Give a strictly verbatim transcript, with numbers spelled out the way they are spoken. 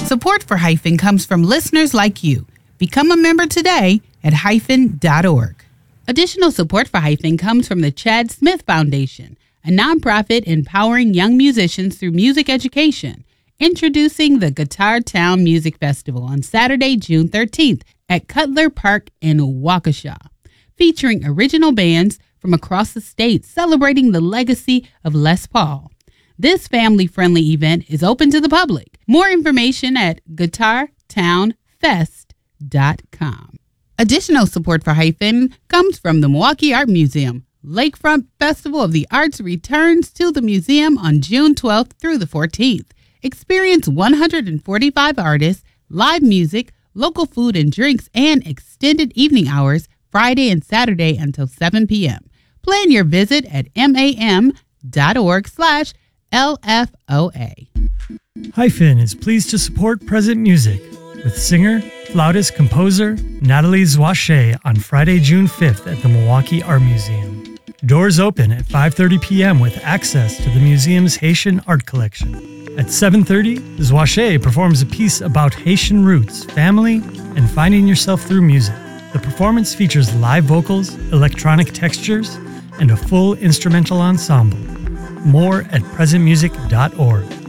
Support for Hyphen comes from listeners like you. Become a member today at hyphen dot org. Additional support for Hyphen comes from the Chad Smith Foundation, a nonprofit empowering young musicians through music education. Introducing the Guitar Town Music Festival on Saturday, June thirteenth at Cutler Park in Waukesha, featuring original bands from across the state celebrating the legacy of Les Paul. This family-friendly event is open to the public. More information at guitar town fest dot com. Additional support for Hyphen comes from the Milwaukee Art Museum. Lakefront Festival of the Arts returns to the museum on June twelfth through the fourteenth. Experience one hundred forty-five artists, live music, local food and drinks, and extended evening hours Friday and Saturday until seven p.m. Plan your visit at mam dot org slash L F O A. Hyphen is pleased to support present music with singer, flautist, composer Natalie Zwache on Friday, June fifth at the Milwaukee Art Museum. Doors open at five thirty p.m. with access to the museum's Haitian art collection. At seven thirty, Zwache performs a piece about Haitian roots, family, and finding yourself through music. The performance features live vocals, electronic textures, and a full instrumental ensemble. More at present music dot org.